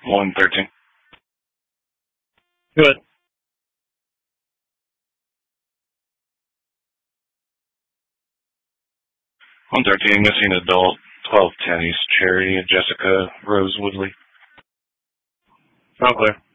113. Good. 113, missing adult, 1210 East Cherry, Jessica Rose Woodley. All clear.